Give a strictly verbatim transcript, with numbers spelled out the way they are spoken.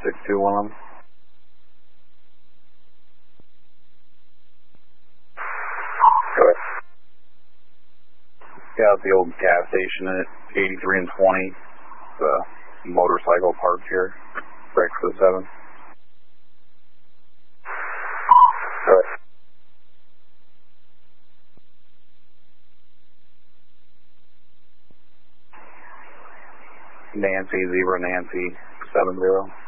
six two one. Go ahead. Yeah, the old gas station at eighty-three and twenty. The motorcycle parked here. Break for the seven. Go ahead. Nancy, Zebra Nancy, seven zero.